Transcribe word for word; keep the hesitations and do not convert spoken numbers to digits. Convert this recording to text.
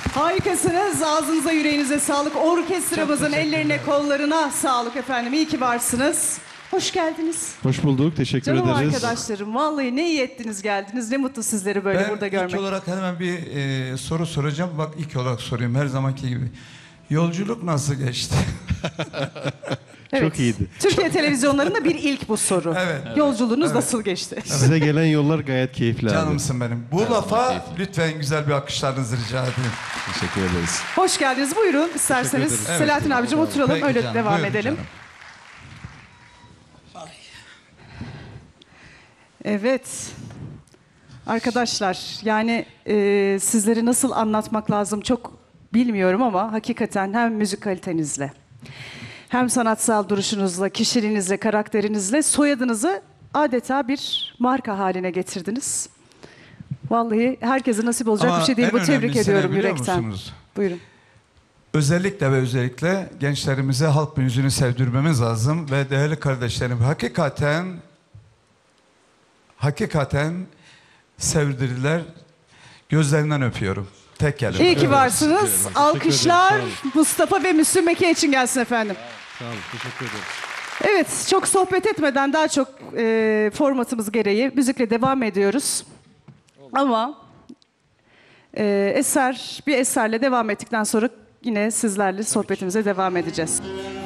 Harikasınız. Ağzınıza, yüreğinize sağlık. Orkestramızın ellerine, kollarına sağlık efendim. İyi ki varsınız. Hoş geldiniz. Hoş bulduk. Teşekkür Canım ederiz. arkadaşlarım, vallahi ne iyi ettiniz geldiniz. Ne mutlu sizleri böyle Ben burada görmek. ilk olarak hemen bir e, soru soracağım. Bak ilk olarak sorayım her zamanki gibi. Yolculuk nasıl geçti? Evet. Çok iyiydi. Türkiye televizyonlarında bir ilk bu soru. Evet. Yolculuğunuz Evet. nasıl geçti? Size gelen yollar gayet keyifli abi. Canımsın benim. Bu lafa lütfen güzel bir alkışlarınızı rica edeyim. Teşekkür ederiz. Hoş geldiniz. Buyurun isterseniz. ederiz. Evet. Selahattin abicim oturalım. Peki Öyle canım, devam buyurun edelim. canım. Evet. Arkadaşlar yani e, sizleri nasıl anlatmak lazım çok bilmiyorum ama hakikaten hem müzik kalitenizle hem sanatsal duruşunuzla, kişiliğinizle, karakterinizle soyadınızı adeta bir marka haline getirdiniz. Vallahi herkese nasip olacak Ama bir şey değil en bu. Tebrik önemlisi ne ediyorum biliyor yürekten. musunuz? Buyurun. Özellikle ve özellikle gençlerimize halk müziğini sevdirmemiz lazım ve değerli kardeşlerim hakikaten hakikaten sevdirdiler. Gözlerinden öpüyorum. Tek kelime. İyi ki Evet. varsınız. Alkışlar ederim, sağ olun. Mustafa ve Müslüm Meke için gelsin efendim. Sağ olun. Teşekkür ederim. Evet, çok sohbet etmeden daha çok e, formatımız gereği müzikle devam ediyoruz. Ama e, eser, bir eserle devam ettikten sonra yine sizlerle sohbetimize devam edeceğiz.